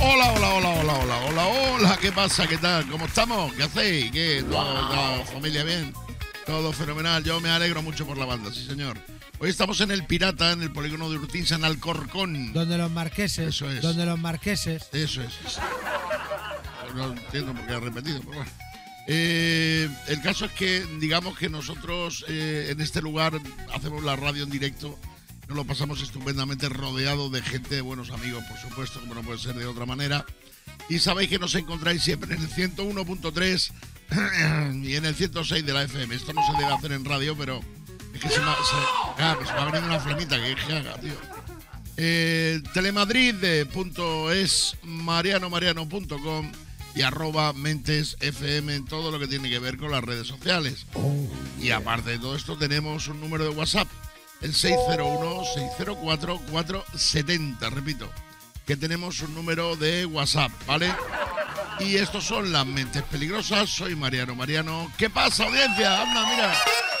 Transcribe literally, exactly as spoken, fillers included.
Hola, hola, hola, hola, hola, hola, hola, ¿qué pasa? ¿Qué tal? ¿Cómo estamos? ¿Qué hacéis? ¿Qué? ¿Todo, toda familia bien? Todo fenomenal, yo me alegro mucho por la banda, sí señor. Hoy estamos en el Pirata, en el polígono de Urtinsa, en Alcorcón. Donde los marqueses. Eso es. Donde los marqueses. Eso es. Eso. No entiendo por qué ha repetido, pero bueno. Eh, el caso es que, digamos que nosotros eh, en este lugar hacemos la radio en directo. Nos lo pasamos estupendamente rodeado de gente, de buenos amigos, por supuesto, como no puede ser de otra manera. Y sabéis que nos encontráis siempre en el ciento uno punto tres y en el ciento seis de la F M. Esto no se debe hacer en radio, pero es que se me, se, ah, que se me ha venido una flamita que, que haga, tío. Eh, telemadrid.es, marianomariano punto com y arroba mentes F M en todo lo que tiene que ver con las redes sociales. Y aparte de todo esto tenemos un número de WhatsApp, el seis cero uno, seis cero cuatro, cuatro siete cero, repito, que tenemos un número de WhatsApp, ¿vale? Y estos son las Mentes Peligrosas, soy Mariano Mariano. ¿Qué pasa, audiencia? Anda, mira.